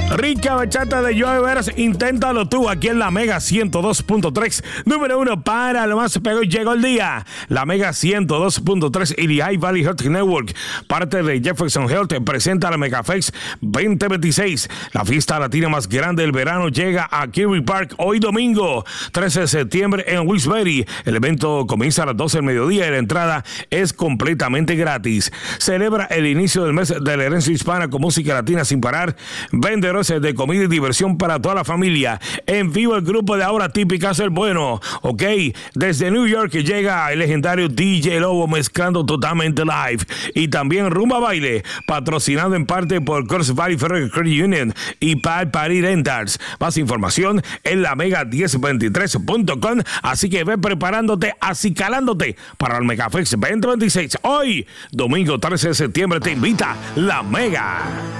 Rica bachata de Joey Veras, inténtalo tú aquí en la Mega 102.3. Número 1 para lo más pegado. Llegó el día. La Mega 102.3 y the High Valley Health Network, parte de Jefferson Health, presenta la MegaFest 2026. La fiesta latina más grande del verano llega a Kirby Park hoy domingo, 13 de septiembre en Wilkes-Barre. El evento comienza a las 12 del mediodía y la entrada es completamente gratis. Celebra el inicio del mes de la herencia hispana con música latina sin parar, vendedores de comida y diversión para toda la familia. En vivo el grupo de ahora típicas El Bueno, ok. Desde New York llega el legendario DJ Lobo mezclando totalmente live. Y también Rumba Baile, patrocinado en parte por Cross Valley Federal Credit Union y Paris Rentals. Más información en la mega1023.com. Así que ve preparándote, acicalándote para el MegaFest 2026. Hoy, domingo 13 de septiembre, te invita la Mega.